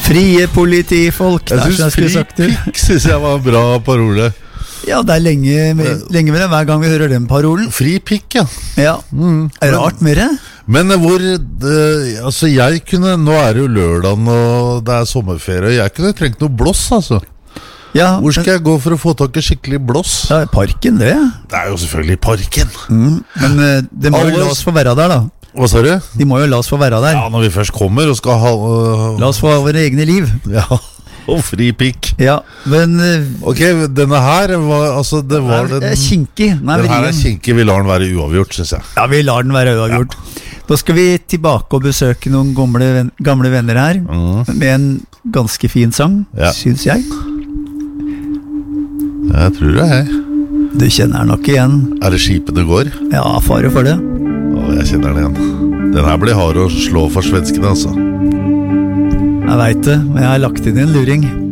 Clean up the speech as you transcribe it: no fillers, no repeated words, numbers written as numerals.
Frie politifolk. Jeg synes fri pikk synes jeg var en bra parole. Ja, det lenge med det hver gang vi hører den parolen. Fri pikk, ja. Ja, rart med det. Men altså jeg kunne, nå det jo lørdagen og det sommerferie, jeg kunne trengt noe blås, altså. Ja, hvor skal jeg gå for å få tak i skikkelig blås? Ja, parken det. Det jo selvfølgelig parken. Men det må jo la oss få være der da. Hva sa du? De må jo la oss få være der. Ja, når vi først kommer og skal ha... La oss få våre egne liv. Ja, og fri pikk. Ja, men... Ok, denne her var, altså det var den... Kinkig. Nei, den her kinkig, vi lar den være uavgjort, synes jeg. Ja, vi lar den være uavgjort. Ja. Da skal vi tilbake og besøke noen gamle venner her, med en ganske fin sang, synes jeg. Jeg tror det Du kjenner den nok igjen. Det skipene går? Ja, fare for det. Jeg kjenner den igjen. Den her blir hard å slå for svenskene, altså. Jeg vet det, men jeg har lagt inn en luring.